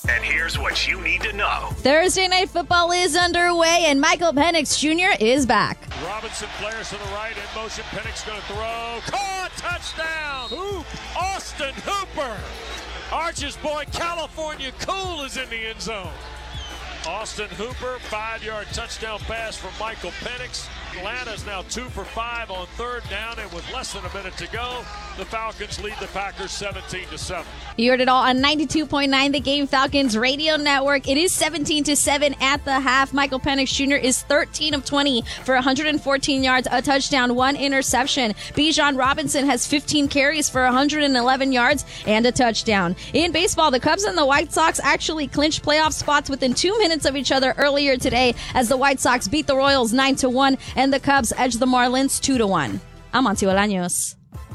And here's what you need to know. Thursday Night Football is underway, and Michael Penix Jr. is back. Robinson flares to the right, in motion. Penix going to throw. Caught! Touchdown! Austin Hooper! Arch's boy, California Cool, is in the end zone. Austin Hooper, 5-yard touchdown pass from Michael Penix. Atlanta's now 2 for 5 on third down, and with less than a minute to go, the Falcons lead the Packers 17-7. You heard it all on 92.9 The Game Falcons radio network. It is 17-7 at the half. Michael Penix Jr. is 13 of 20 for 114 yards, a touchdown, 1 interception. Bijan Robinson has 15 carries for 111 yards and a touchdown. In baseball, the Cubs and the White Sox actually clinched playoff spots within 2 minutes of each other earlier today as the White Sox beat the Royals 9-1 and the Cubs edged the Marlins 2-1. I'm Monty Bolaños.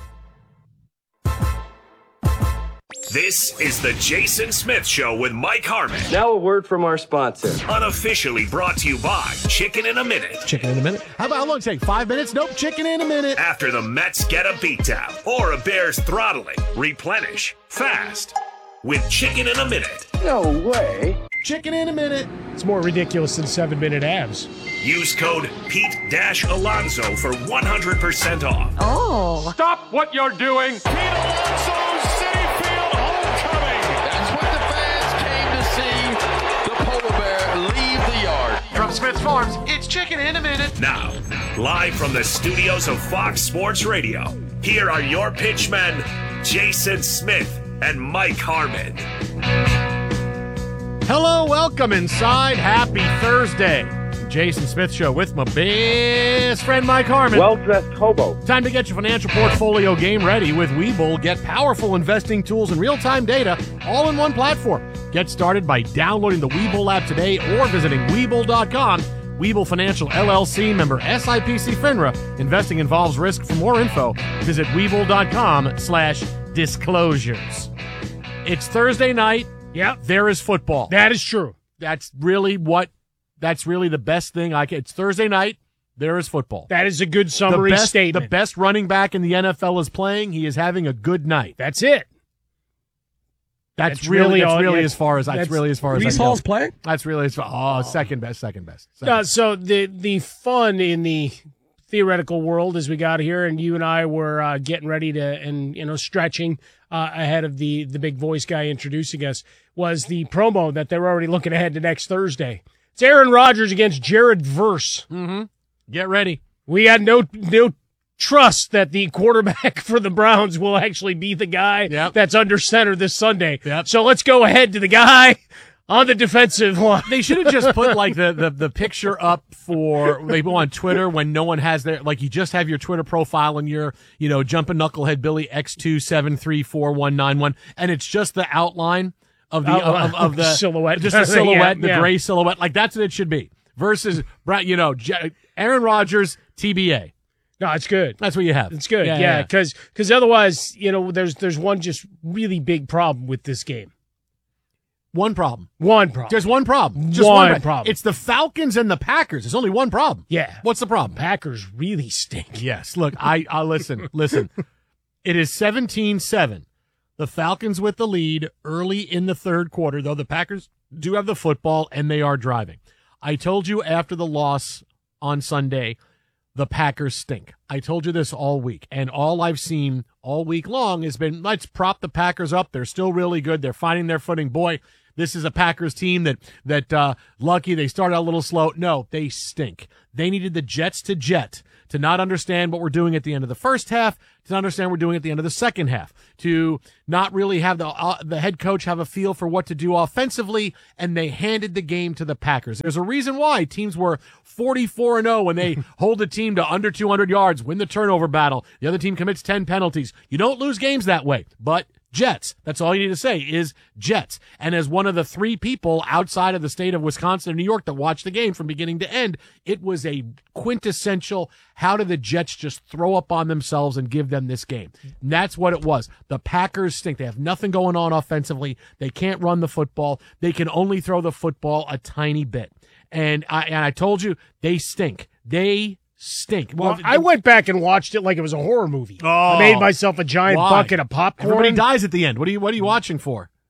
This is the Jason Smith Show with Mike Harmon. Now a word from our sponsor. Unofficially brought to you by Chicken in a Minute. Chicken in a minute? How long does it take? 5 minutes? Nope, chicken in a minute. After the Mets get a beatdown or a Bears throttling, replenish fast with Chicken in a Minute. No way. Chicken in a minute. It's more ridiculous than 7-minute abs. Use code Pete-Alonso for 100% off. Oh. Stop what you're doing! Pete Alonso's Citi Field homecoming! That's what the fans came to see. The polar bear leave the yard. From Smith's Farms, it's Chicken in a Minute. Now, live from the studios of Fox Sports Radio, here are your pitchmen, Jason Smith and Mike Harmon. Hello, welcome inside. Happy Thursday. Jason Smith Show with my best friend Mike Harmon. Well-dressed hobo. Time to get your financial portfolio game ready with Webull. Get powerful investing tools and real-time data all in one platform. Get started by downloading the Webull app today or visiting Webull.com. Webull Financial LLC, member SIPC FINRA. Investing involves risk. For more info, visit Webull.com/disclosures. It's Thursday night. Yep. There is football. That is true. That's really the best thing I can. It's Thursday night. There is football. That is a good summary statement. The best running back in the NFL is playing. He is having a good night. That's it. That's really as far as I Breece go. Hall's playing? That's really as far. Oh, second best. So the fun in the theoretical world as we got here, and you and I were getting ready to stretching ahead of the big voice guy introducing us, was the promo that they're already looking ahead to next Thursday. It's Aaron Rodgers against Jared Verse. Mm-hmm. Get ready. We had no trust that the quarterback for the Browns will actually be the guy that's under center this Sunday. Yep. So let's go ahead to the guy on the defensive line. They should have just put like the picture up for they go on Twitter when no one has their, like, you just have your Twitter profile and your jumping knucklehead Billy X2734191, and it's just the outline of the silhouette, just the silhouette, the yeah. gray silhouette. Like, that's what it should be. Versus Aaron Rodgers, TBA. No, it's good. That's what you have. It's good. Yeah, because otherwise, there's one just really big problem with this game. One problem. There's one problem. Just one problem. It's the Falcons and the Packers. There's only one problem. Yeah. What's the problem? Packers really stink. Yes. Look, I listen. It is 17-7. The Falcons with the lead early in the third quarter, though the Packers do have the football and they are driving. I told you after the loss on Sunday, the Packers stink. I told you this all week, and all I've seen all week long has been, let's prop the Packers up. They're still really good. They're finding their footing. Boy, this is a Packers team that lucky they started out a little slow. No, they stink. They needed the Jets to jet, to not understand what we're doing at the end of the first half, to understand what we're doing at the end of the second half, to not really have the head coach have a feel for what to do offensively, and they handed the game to the Packers. There's a reason why teams were 44-0 when they hold a team to under 200 yards, win the turnover battle. The other team commits 10 penalties. You don't lose games that way, but Jets. That's all you need to say is Jets. And as one of the 3 people outside of the state of Wisconsin and New York that watched the game from beginning to end, it was a quintessential, how did the Jets just throw up on themselves and give them this game? And that's what it was. The Packers stink. They have nothing going on offensively. They can't run the football. They can only throw the football a tiny bit. And I told you, they stink. They stink. Well, I went back and watched it like it was a horror movie. Oh, I made myself a giant bucket of popcorn. Everybody dies at the end. What are you watching for?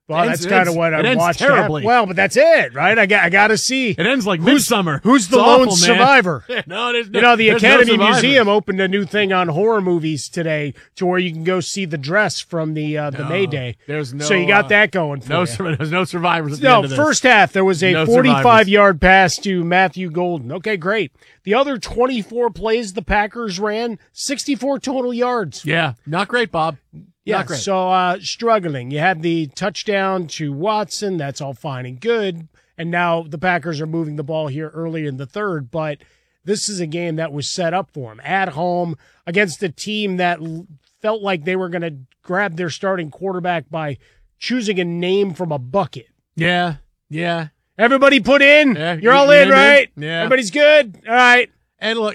Well, that's kind of what I watched. Terribly. Well, but that's it, right? I got to see. It ends like Midsummer. Who's the lone survivor? No, there's no. You know, the Academy no Museum opened a new thing on horror movies today, to where you can go see the dress from the May Day. There's no. So you got that going for you. There's no survivors. At the end of this. First half there was a 45-yard pass to Matthew Golden. Okay, great. The other 24 plays the Packers ran, 64 total yards. Yeah, not great, Bob. Yeah, not great. So struggling. You had the touchdown to Watson. That's all fine and good. And now the Packers are moving the ball here early in the third. But this is a game that was set up for them at home against a team that felt like they were going to grab their starting quarterback by choosing a name from a bucket. Yeah. Everybody put in. Yeah, You're all in, right? Yeah. Everybody's good. All right. And look,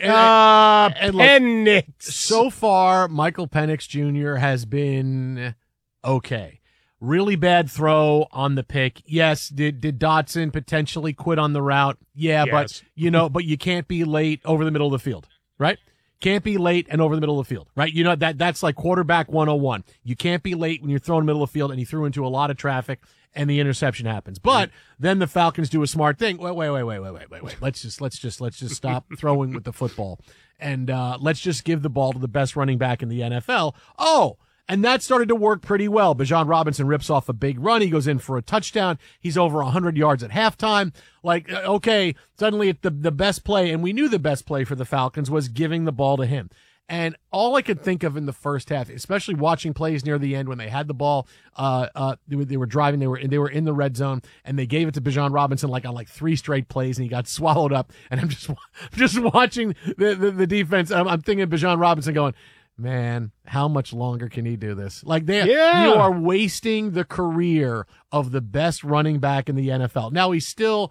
Penix. So far, Michael Penix Jr. has been okay. Really bad throw on the pick. Yes. Did Dotson potentially quit on the route? Yeah, yes. but you can't be late over the middle of the field, right? Can't be late and over the middle of the field, right? You know, that's like quarterback 101. You can't be late when you're throwing the middle of the field and he threw into a lot of traffic and the interception happens. But then the Falcons do a smart thing. Wait. Let's just stop throwing with the football. And let's just give the ball to the best running back in the NFL. Oh, and that started to work pretty well. Bijan Robinson rips off a big run. He goes in for a touchdown. He's over 100 yards at halftime. Like, okay, suddenly the best play, and we knew the best play for the Falcons was giving the ball to him. And all I could think of in the first half, especially watching plays near the end when they had the ball, they were driving, they were in the red zone, and they gave it to Bijan Robinson on 3 straight plays, and he got swallowed up. And I'm just watching the defense. I'm thinking of Bijan Robinson going, man, how much longer can he do this? You are wasting the career of the best running back in the NFL. Now he's still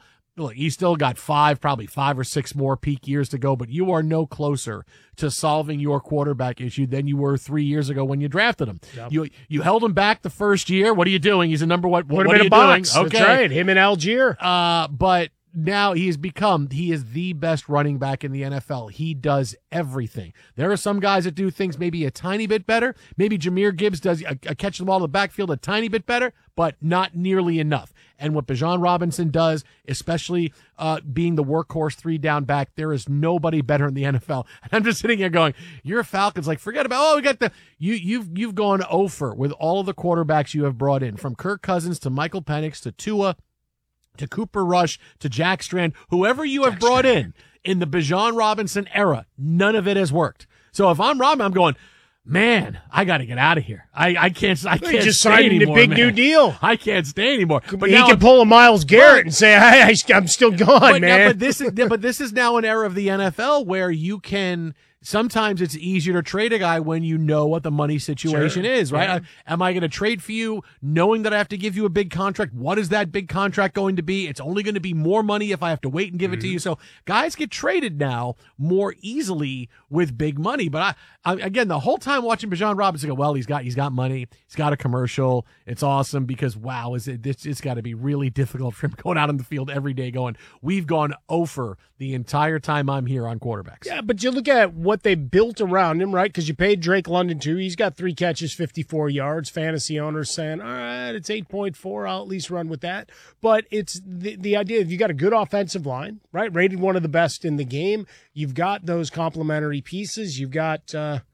got probably 5 or 6 more peak years to go, but you are no closer to solving your quarterback issue than you were 3 years ago when you drafted him. Yep. You held him back the first year. What are you doing? He's a number one. What are you doing? Okay. That's right. Him and Algier. But now he is the best running back in the NFL. He does everything. There are some guys that do things maybe a tiny bit better. Maybe Jahmyr Gibbs does a catch the ball in the backfield a tiny bit better, but not nearly enough. And what Bijan Robinson does, especially being the workhorse 3-down back, there is nobody better in the NFL. And I'm just sitting here going, you're Falcons. Forget about, we got you've gone over with all of the quarterbacks you have brought in, from Kirk Cousins to Michael Penix to Tua to Cooper Rush to Jack Strand, whoever you have brought in the Bijan Robinson era, none of it has worked. So if I'm Robin, I'm going, man, I got to get out of here. I can't just stay signed anymore, a big man. new deal. I can't stay anymore. But he can pull a Myles Garrett and say, I'm still gone, man. But this is now an era of the NFL where you can. Sometimes it's easier to trade a guy when you know what the money situation is, right? Yeah. Am I going to trade for you knowing that I have to give you a big contract? What is that big contract going to be? It's only going to be more money if I have to wait and give it to you. So guys get traded now more easily with big money. But I again, the whole time watching Bijan Robinson go, well, he's got money. He's got a commercial. It's awesome because, wow, it's got to be really difficult for him going out on the field every day going, we've gone over the entire time I'm here on quarterbacks. Yeah, but you look at what they built around him, right? Because you paid Drake London too. He's got 3 catches, 54 yards. Fantasy owners saying, all right, it's 8.4. I'll at least run with that. But it's the idea of you got a good offensive line, right? Rated one of the best in the game. You've got those complementary pieces. You've got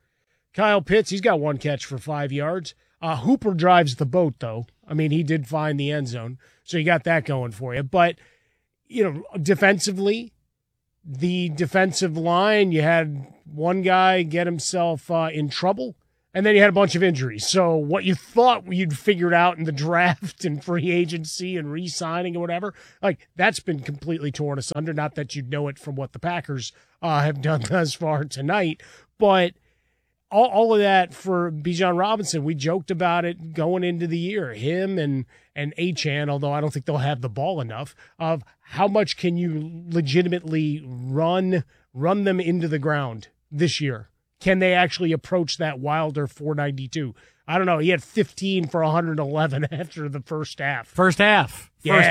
Kyle Pitts. He's got 1 catch for 5 yards. Hooper drives the boat, though. I mean, he did find the end zone. So you got that going for you. But, defensively, the defensive line, you had one guy get himself in trouble, and then you had a bunch of injuries. So what you thought you'd figured out in the draft and free agency and re-signing or whatever, that's been completely torn asunder. Not that you'd know it from what the Packers have done thus far tonight, but all of that for Bijan Robinson. We joked about it going into the year, him and Achane, although I don't think they'll have the ball enough, of how much can you legitimately run them into the ground this year? Can they actually approach that Wilder 492? I don't know. He had 15 for 111 after the first half. First half.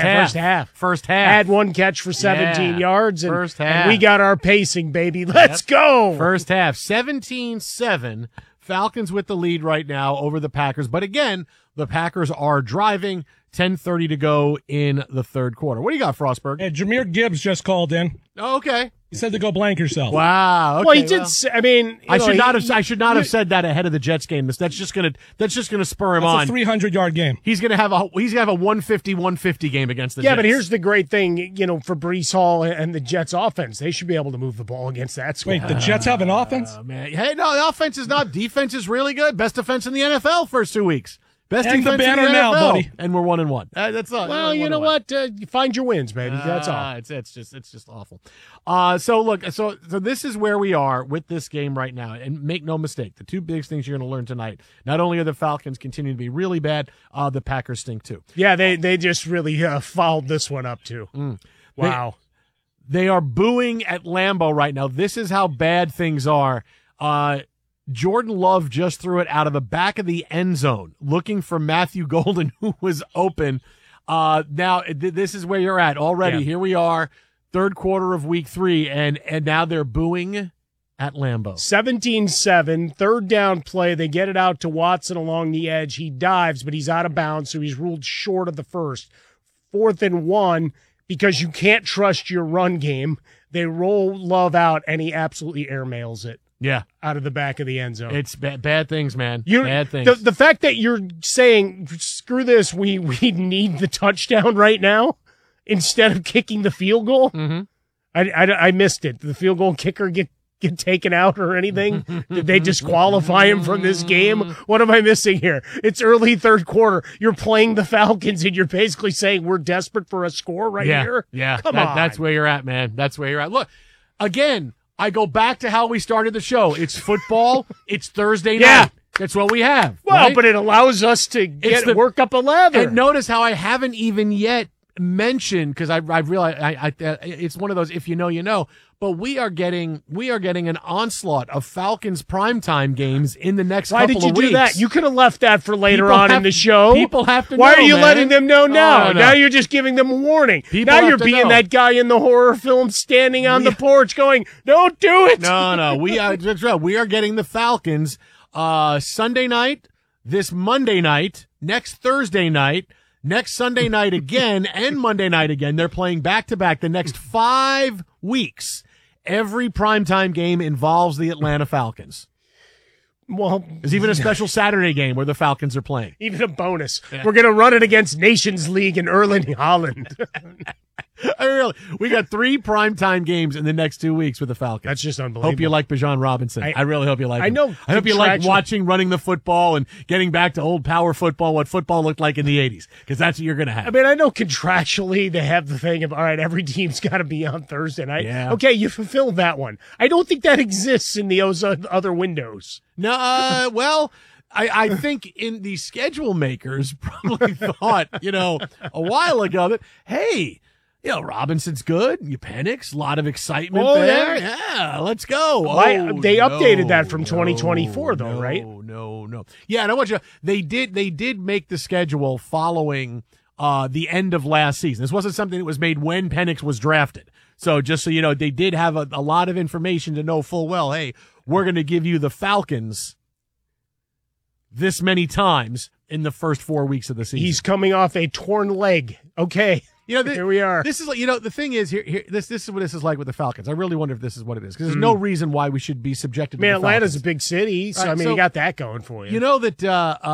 Had 1 catch for 17 yards. And, first half. And we got our pacing, baby. Let's go. First half. 17-7. Falcons with the lead right now over the Packers. But again, the Packers are driving. 10:30 to go in the third quarter. What do you got, Frostberg? Hey, Jahmyr Gibbs just called in. Oh, okay. He said to go blank yourself. Wow. Okay, well, he did. I mean, I should not have said that ahead of the Jets game. That's just gonna spur him on. It's a 300-yard game. He's gonna have a 150 game against the Jets. Yeah, but here's the great thing, for Breece Hall and the Jets offense, they should be able to move the ball against that squad. Wait, the Jets have an offense? Man. Hey, no, the offense is not. Defense is really good. Best defense in the NFL first 2 weeks. Best Hang defense the banner in the NFL, now, buddy. And we're 1-1. That's all. Well, you know what? You find your wins, baby. That's all. It's just awful. So this is where we are with this game right now. And make no mistake, the two biggest things you're going to learn tonight. Not only are the Falcons continuing to be really bad, the Packers stink too. Yeah, they just really fouled this one up too. Wow. They are booing at Lambeau right now. This is how bad things are. Jordan Love just threw it out of the back of the end zone, looking for Matthew Golden, who was open. Now, this is where you're at already. Yeah. Here we are, third quarter of week 3, and now they're booing at Lambeau. 17-7, third down play. They get it out to Watson along the edge. He dives, but he's out of bounds, so he's ruled short of the first. 4th and 1, because you can't trust your run game. They roll Love out, and he absolutely airmails it. Yeah, out of the back of the end zone. It's bad things, man. Bad things. The fact that you're saying, screw this, we need the touchdown right now instead of kicking the field goal. Mm-hmm. I missed it. Did the field goal kicker get taken out or anything? Did they disqualify him from this game? What am I missing here? It's early third quarter. You're playing the Falcons and you're basically saying we're desperate for a score here? Yeah, Come on. That's where you're at, man. That's where you're at. Look, again, I go back to how we started the show. It's football. It's Thursday night. That's what we have. Well, right? but it allows us to work up a lather. And notice how I haven't even yet mentioned, because I realize it's one of those if you know you know. But we are getting an onslaught of Falcons primetime games in the next couple of weeks. Why did you do that? You could have left that for later on in the show. People have to know. Why are you man. letting them know now? No. Now you're just giving them a warning. People now have you're to being know. that guy in the horror film standing on the porch going, "Don't do it." No. We are getting the Falcons Sunday night, this Monday night, next Thursday night, next Sunday night again, and Monday night again. They're playing back-to-back the next 5 weeks. Every primetime game involves the Atlanta Falcons. Well, there's even a special Saturday game where the Falcons are playing. Even a bonus. Yeah. We're going to run it against Nations League in Erling Haaland. We got 3 primetime games in the next 2 weeks with the Falcons. That's just unbelievable. Hope you like Bijan Robinson. I really hope you like him. I hope you like running the football and getting back to old power football, what football looked like in the 80s, because that's what you're going to have. I mean, I know contractually they have the thing of, all right, every team's got to be on Thursday night. Yeah. Okay, you fulfilled that one. I don't think that exists in the other windows. No, well, I think in the schedule makers probably thought, a while ago that, hey, Robinson's good. Penix, a lot of excitement there. Yeah, let's go. They updated that from 2024, though, right? No. Yeah, and I want you. They did make the schedule following the end of last season. This wasn't something that was made when Penix was drafted. So just so you know, they did have a lot of information to know full well, hey, we're going to give you the Falcons this many times in the first 4 weeks of the season. He's coming off a torn leg. Okay. Here we are. This is the thing is this is what this is like with the Falcons. I really wonder if this is what it is, because there's no reason why we should be subjected to the Falcons. Atlanta's a big city, so you got that going for you. You know that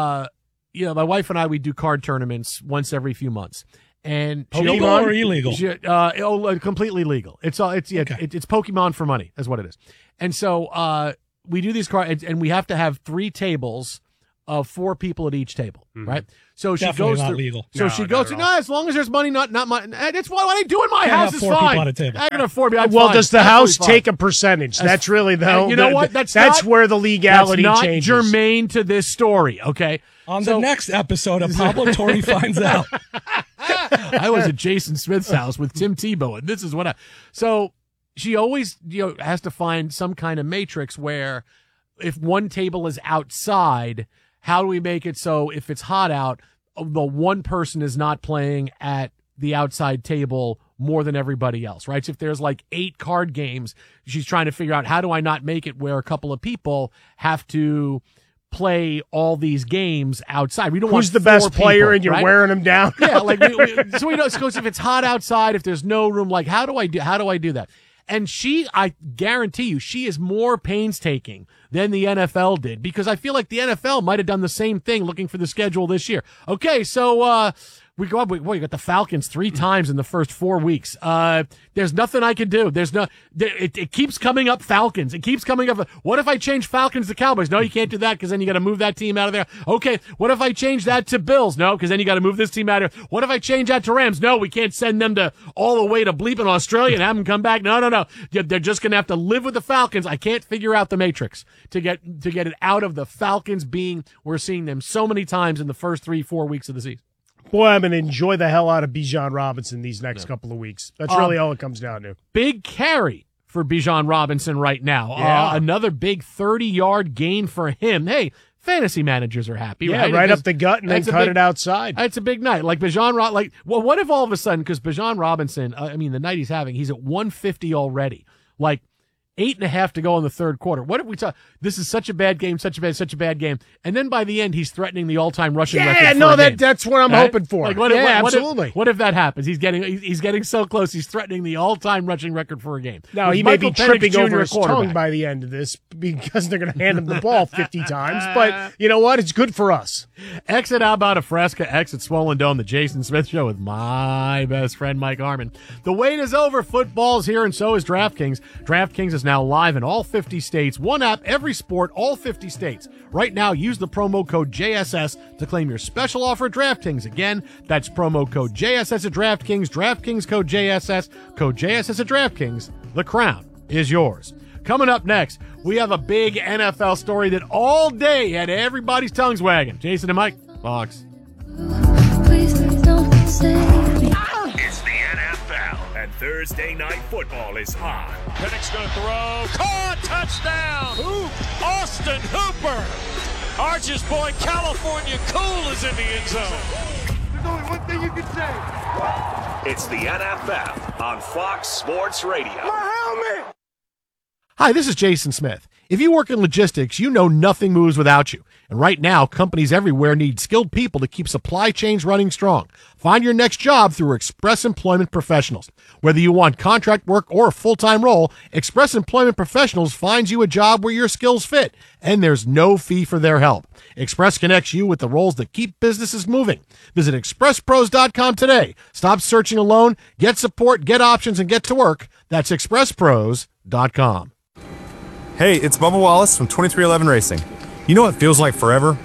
my wife and I, we do card tournaments once every few months. And legal or illegal? Completely legal. It's Pokemon for money, is what it is. And so we do these cards, and we have to have 3 tables of 4 people at each table, right? So Definitely she goes not through. legal. So she goes through. No, as long as there's money, not money. That's what I do in my house. Is 4 fine. people on a table. I can afford it. Well, does the house take a percentage? That's really you know what? That's where the legality changes. changes. That's not germane to this story. Okay. On the next episode of Pablo Torre Finds Out. I was at Jason Smith's house with Tim Tebow, and this is what so she always has to find some kind of matrix where if one table is outside, how do we make it so if it's hot out, the one person is not playing at the outside table more than everybody else, right? So if there's like 8 card games, she's trying to figure out, how do I not make it where a couple of people have to play all these games outside. We don't want who's the best player people, and you're right? wearing them down. Yeah, like so we don't. Because if it's hot outside, if there's no room, like how do I do that? And I guarantee you, she is more painstaking than the NFL did, because I feel like the NFL might have done the same thing looking for the schedule this year. Okay, so we go up. You got the Falcons 3 times in the first 4 weeks. There's nothing I can do. It keeps coming up Falcons. It keeps coming up. What if I change Falcons to Cowboys? No, you can't do that, because then you got to move that team out of there. Okay, what if I change that to Bills? No, because then you got to move this team out of there. What if I change that to Rams? No, we can't send them to all the way to bleeping Australia and have them come back. No. They're just going to have to live with the Falcons. I can't figure out the matrix to get it out of the Falcons being, we're seeing them so many times in the first 3-4 weeks of the season. Boy, I'm going to enjoy the hell out of Bijan Robinson these next couple of weeks. That's really all it comes down to. Big carry for Bijan Robinson right now. Yeah. Another big 30-yard gain for him. Hey, fantasy managers are happy, right? Right up the gut and then cut it outside. It's a big night. Like Bijan, what if all of a sudden, because Bijan Robinson, the night he's having, he's at 150 already. Like, 8.5 to go in the third quarter. What if we talk? This is such a bad game, such a bad game, and then by the end he's threatening the all-time rushing record. Yeah, no, that's what I'm hoping for. Absolutely. What if that happens? He's getting so close. He's threatening the all-time rushing record for a game. Now he may be tripping over his tongue by the end of this, because they're going to hand him the ball 50 times. But you know what? It's good for us. Exit out about Fresca, exit Swollen Dome, the Jason Smith Show with my best friend Mike Harmon. The wait is over. Football's here, and so is DraftKings. DraftKings is now live in all 50 states. One app, every sport, all 50 states. Right now, use the promo code JSS to claim your special offer at DraftKings. Again, that's promo code JSS at DraftKings. DraftKings code JSS. Code JSS at DraftKings. The crown is yours. Coming up next, we have a big NFL story that all day had everybody's tongues wagging. Jason and Mike, Fox. It's the NFL, and Thursday Night Football is on. Penix going to throw. Caught! Touchdown! Austin Hooper! Arch's boy, California Cool, is in the end zone. There's only one thing you can say. It's the NFL on Fox Sports Radio. My helmet! Hi, this is Jason Smith. If you work in logistics, you know nothing moves without you. And right now, companies everywhere need skilled people to keep supply chains running strong. Find your next job through Express Employment Professionals. Whether you want contract work or a full-time role, Express Employment Professionals finds you a job where your skills fit, and there's no fee for their help. Express connects you with the roles that keep businesses moving. Visit expresspros.com today. Stop searching alone, get support, get options, and get to work. That's expresspros.com. Hey, it's Bubba Wallace from 2311 Racing. You know what feels like forever?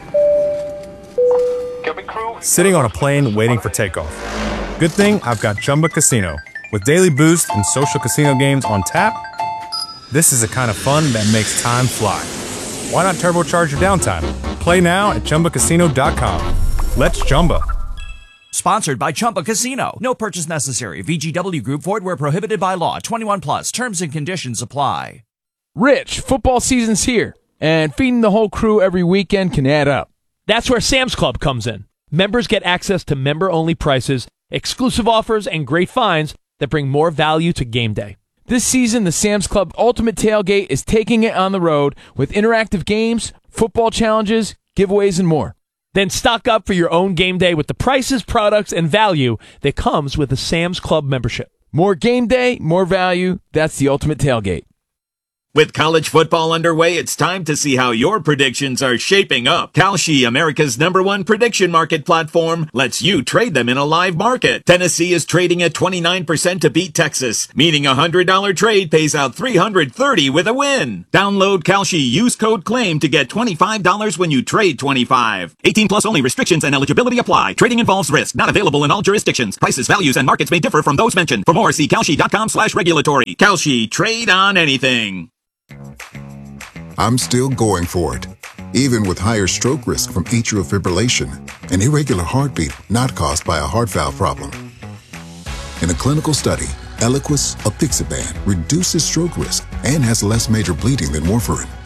Sitting on a plane waiting for takeoff. Good thing I've got Chumba Casino. With daily boost and social casino games on tap, this is the kind of fun that makes time fly. Why not turbocharge your downtime? Play now at ChumbaCasino.com. Let's Chumba. Sponsored by Chumba Casino. No purchase necessary. VGW Group. Void where prohibited by law. 21 plus. Terms and conditions apply. Rich, football season's here, and feeding the whole crew every weekend can add up. That's where Sam's Club comes in. Members get access to member-only prices, exclusive offers, and great finds that bring more value to game day. This season, the Sam's Club Ultimate Tailgate is taking it on the road with interactive games, football challenges, giveaways, and more. Then stock up for your own game day with the prices, products, and value that comes with a Sam's Club membership. More game day, more value. That's the Ultimate Tailgate. With college football underway, it's time to see how your predictions are shaping up. Kalshi, America's #1 prediction market platform, lets you trade them in a live market. Tennessee is trading at 29% to beat Texas, meaning a $100 trade pays out $330 with a win. Download Kalshi, use code CLAIM to get $25 when you trade $25. 18 plus only. Restrictions and eligibility apply. Trading involves risk. Not available in all jurisdictions. Prices, values, and markets may differ from those mentioned. For more, see Kalshi.com/regulatory. Kalshi, trade on anything. I'm still going for it, even with higher stroke risk from atrial fibrillation, an irregular heartbeat not caused by a heart valve problem. In a clinical study, Eliquis apixaban reduces stroke risk and has less major bleeding than warfarin.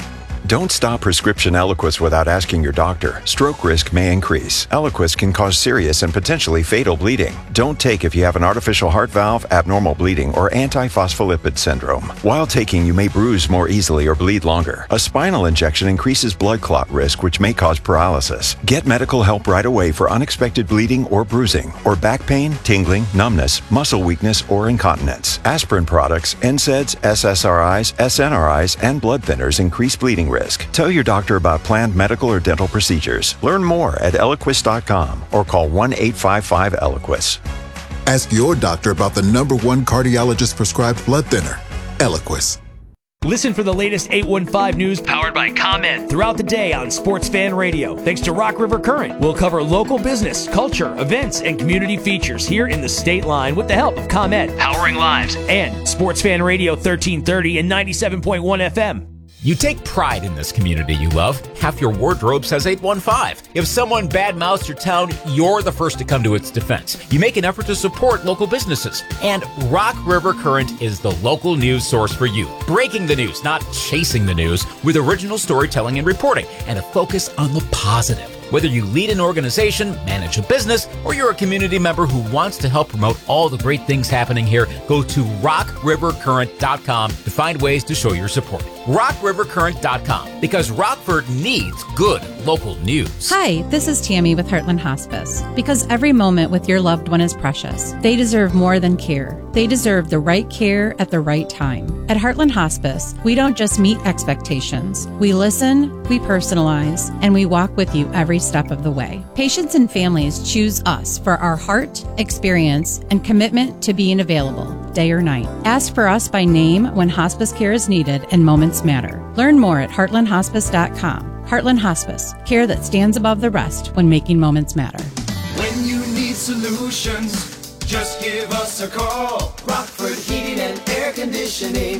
Don't stop prescription Eliquis without asking your doctor. Stroke risk may increase. Eliquis can cause serious and potentially fatal bleeding. Don't take if you have an artificial heart valve, abnormal bleeding, or antiphospholipid syndrome. While taking, you may bruise more easily or bleed longer. A spinal injection increases blood clot risk, which may cause paralysis. Get medical help right away for unexpected bleeding or bruising, or back pain, tingling, numbness, muscle weakness, or incontinence. Aspirin products, NSAIDs, SSRIs, SNRIs, and blood thinners increase bleeding risk. Tell your doctor about planned medical or dental procedures. Learn more at Eliquis.com or call 1-855-ELIQUIS. Ask your doctor about the #1 cardiologist prescribed blood thinner, Eliquis. Listen for the latest 815 news powered by ComEd throughout the day on Sports Fan Radio. Thanks to Rock River Current, we'll cover local business, culture, events, and community features here in the state line with the help of ComEd, powering lives, and Sports Fan Radio 1330 and 97.1 FM. You take pride in this community you love. Half your wardrobe says 815. If someone badmouths your town, you're the first to come to its defense. You make an effort to support local businesses. And Rock River Current is the local news source for you. Breaking the news, not chasing the news, with original storytelling and reporting, and a focus on the positive. Whether you lead an organization, manage a business, or you're a community member who wants to help promote all the great things happening here, go to rockrivercurrent.com to find ways to show your support. rockrivercurrent.com, because Rockford needs good local news. Hi, this is Tammy with Heartland Hospice. Because every moment with your loved one is precious. They deserve more than care. They deserve the right care at the right time. At Heartland Hospice, we don't just meet expectations. We listen, we personalize, and we walk with you every step of the way. Patients and families choose us for our heart, experience, and commitment to being available, day or night. Ask for us by name when hospice care is needed and moments matter. Learn more at heartlandhospice.com. Heartland Hospice, care that stands above the rest when making moments matter. When you need solutions, just give us a call. Rockford Heating and Air Conditioning.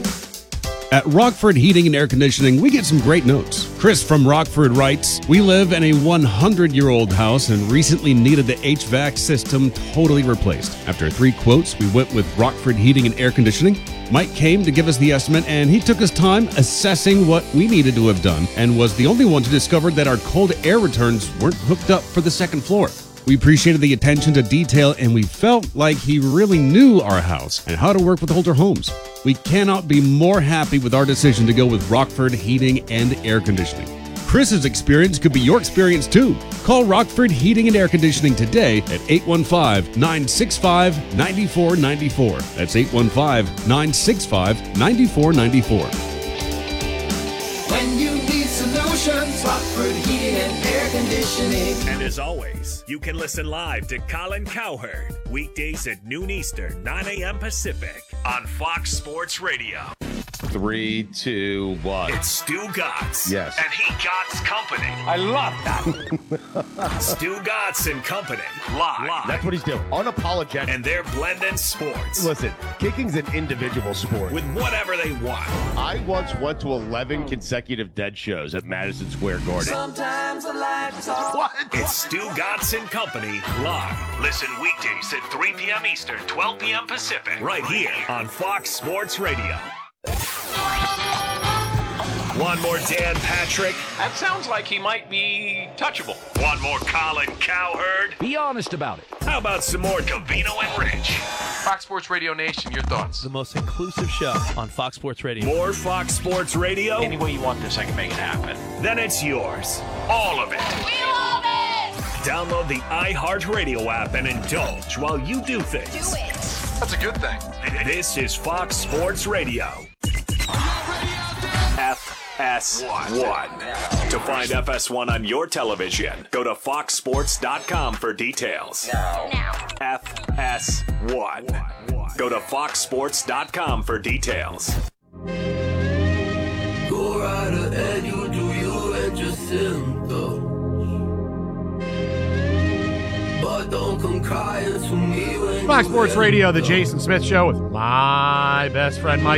At Rockford Heating and Air Conditioning, we get some great notes. Chris from Rockford writes, "We live in a 100-year-old house and recently needed the HVAC system totally replaced. After 3 quotes, we went with Rockford Heating and Air Conditioning. Mike came to give us the estimate, and he took his time assessing what we needed to have done and was the only one to discover that our cold air returns weren't hooked up for the second floor. We appreciated the attention to detail, and we felt like he really knew our house and how to work with older homes. We cannot be more happy with our decision to go with Rockford Heating and Air Conditioning. Chris's experience could be your experience too. Call Rockford Heating and Air Conditioning today at 815-965-9494. That's 815-965-9494. When you need solutions, Rockford Heating and Air Conditioning. And as always, you can listen live to Colin Cowherd weekdays at noon Eastern, 9 a.m. Pacific on Fox Sports Radio. 3, 2, 1. It's Stu Gotts. Yes. And he Gotts Company. I love that. Stu Gotts and Company. Live. That's what he's doing. Unapologetic. And they're blending sports. Listen, kicking's an individual sport. With whatever they want. I once went to 11 consecutive dead shows at Madison Square Garden. Sometimes I like to talk. What? It's Stu Gotts and Company live. Listen weekdays at 3 p.m. Eastern, 12 p.m. Pacific. Right here on Fox Sports Radio. One more Dan Patrick. That sounds like he might be touchable. One more Colin Cowherd. Be honest about it. How about some more Covino and Rich? Fox Sports Radio Nation, your thoughts? The most inclusive show on Fox Sports Radio. More Fox Sports Radio? Any way you want this, I can make it happen. Then it's yours. All of it. We love it! Download the iHeartRadio app and indulge while you do things. Do it! That's a good thing. This is Fox Sports Radio. FS1. To find FS1 on your television, go to foxsports.com for details. Now. FS1. Go to foxsports.com for details. Go right ahead, you do you and just simple. But don't come crying to me when Fox Sports Radio, the Jason Smith Show with my best friend Mike.